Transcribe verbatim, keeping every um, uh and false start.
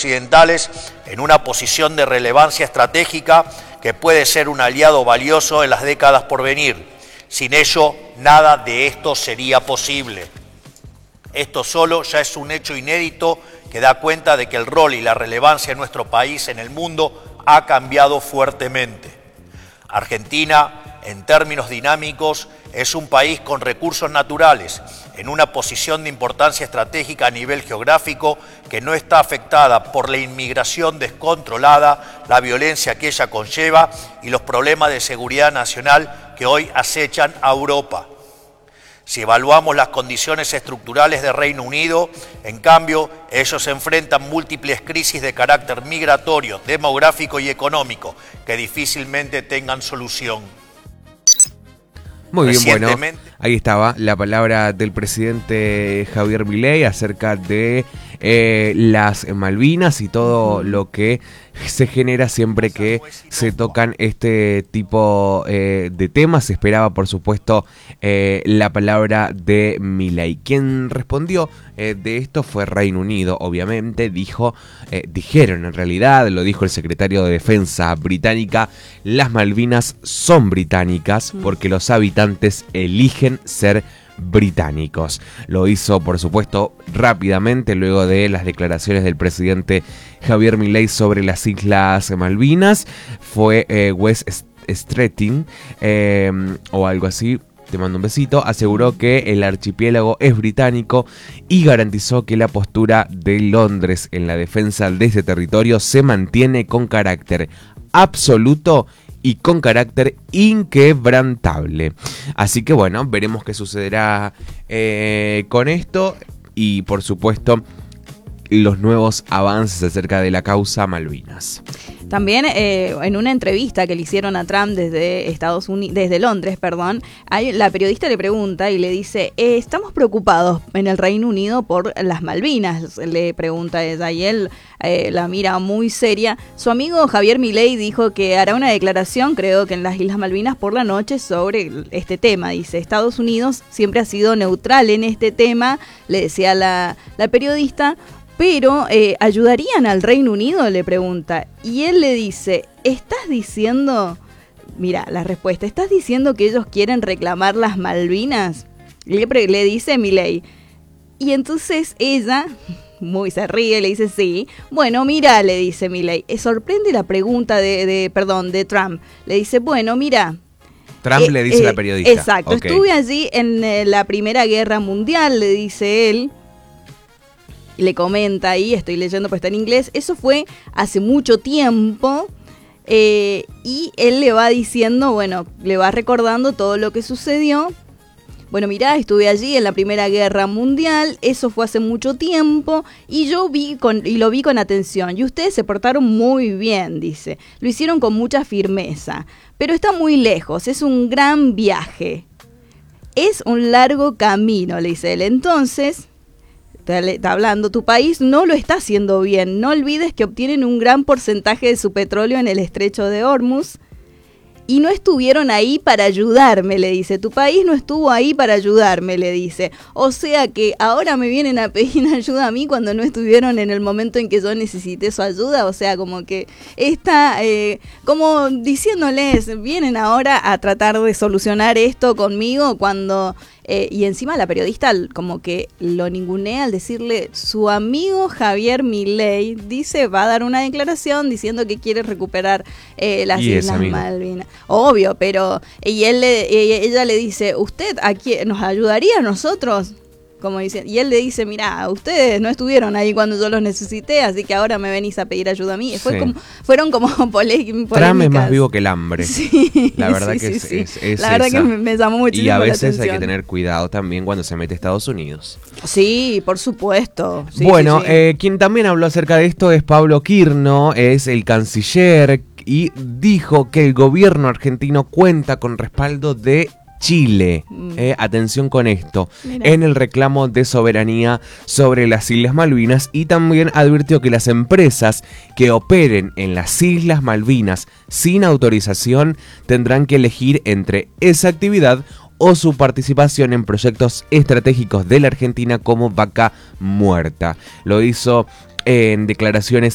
occidentales en una posición de relevancia estratégica que puede ser un aliado valioso en las décadas por venir. Sin ello, nada de esto sería posible. Esto solo ya es un hecho inédito que da cuenta de que el rol y la relevancia de nuestro país en el mundo ha cambiado fuertemente. Argentina, en términos dinámicos, es un país con recursos naturales, en una posición de importancia estratégica a nivel geográfico que no está afectada por la inmigración descontrolada, la violencia que ella conlleva y los problemas de seguridad nacional que hoy acechan a Europa. Si evaluamos las condiciones estructurales de Reino Unido, en cambio, ellos enfrentan múltiples crisis de carácter migratorio, demográfico y económico que difícilmente tengan solución. Muy bien, bueno, ahí estaba la palabra del presidente Javier Milei acerca de eh, las Malvinas y todo lo que se genera siempre que se tocan este tipo eh, de temas. Se esperaba, por supuesto, eh, la palabra de Milei. Quien respondió eh, de esto fue Reino Unido, obviamente. Dijo, eh, dijeron en realidad, lo dijo el secretario de Defensa británica, las Malvinas son británicas porque los habitantes eligen ser británicos. Lo hizo, por supuesto, rápidamente luego de las declaraciones del presidente Javier Milei sobre las Islas Malvinas. Fue eh, Wes Streeting eh, o algo así. Te mando un besito. Aseguró que el archipiélago es británico y garantizó que la postura de Londres en la defensa de ese territorio se mantiene con carácter absoluto y con carácter inquebrantable. Así que bueno, veremos qué sucederá eh, con esto y por supuesto los nuevos avances acerca de la causa Malvinas. También eh, en una entrevista que le hicieron a Trump desde Estados Unidos, desde Londres, perdón, hay, la periodista le pregunta y le dice, eh, estamos preocupados en el Reino Unido por las Malvinas, le pregunta ella, y él eh, la mira muy seria. Su amigo Javier Milei dijo que hará una declaración, creo que en las Islas Malvinas por la noche, sobre este tema. Dice, Estados Unidos siempre ha sido neutral en este tema, le decía la, la periodista. Pero, eh, ¿ayudarían al Reino Unido?, le pregunta. Y él le dice, ¿estás diciendo...? Mira, la respuesta, ¿estás diciendo que ellos quieren reclamar las Malvinas? Le, pre- le dice Milei. Y entonces ella, muy se ríe, le dice, sí. Bueno, mira, le dice Milei. Eh, sorprende la pregunta de, de, perdón, de Trump. Le dice, bueno, mira... Trump eh, le dice a eh, la periodista. Exacto, okay. Estuve allí en eh, la Primera Guerra Mundial, le dice él. Le comenta ahí, estoy leyendo pues está en inglés, eso fue hace mucho tiempo, eh, y él le va diciendo, bueno, le va recordando todo lo que sucedió. Bueno, mirá, estuve allí en la Primera Guerra Mundial, eso fue hace mucho tiempo, y yo vi con, y lo vi con atención, y ustedes se portaron muy bien, dice, lo hicieron con mucha firmeza, pero está muy lejos, es un gran viaje, es un largo camino, le dice él, entonces... Está hablando, tu país no lo está haciendo bien. No olvides que obtienen un gran porcentaje de su petróleo en el estrecho de Hormuz y no estuvieron ahí para ayudarme, le dice. Tu país no estuvo ahí para ayudarme, le dice. O sea que ahora me vienen a pedir ayuda a mí cuando no estuvieron en el momento en que yo necesité su ayuda. O sea, como que está, eh, como diciéndoles, vienen ahora a tratar de solucionar esto conmigo cuando... Eh, y encima la periodista como que lo ningunea al decirle, su amigo Javier Milei dice, va a dar una declaración diciendo que quiere recuperar eh, las Islas Malvinas. Obvio, pero y él le, ella le dice, ¿usted aquí nos ayudaría a nosotros? Como dice, y él le dice, mira, ustedes no estuvieron ahí cuando yo los necesité, así que ahora me venís a pedir ayuda a mí. Fue sí. como, fueron como polémicas. Trump es más vivo que el hambre. Sí, la verdad sí, que sí, es, sí. es, es La verdad esa. que me, me llamó muchísimo la atención. Y a veces hay que tener cuidado también cuando se mete a Estados Unidos. Sí, por supuesto. Sí, bueno, sí, sí. Eh, quien también habló acerca de esto es Pablo Quirno, es el canciller, y dijo que el gobierno argentino cuenta con respaldo de Chile, eh, atención con esto, Mira. en el reclamo de soberanía sobre las Islas Malvinas, y también advirtió que las empresas que operen en las Islas Malvinas sin autorización tendrán que elegir entre esa actividad o su participación en proyectos estratégicos de la Argentina como Vaca Muerta. Lo hizo en declaraciones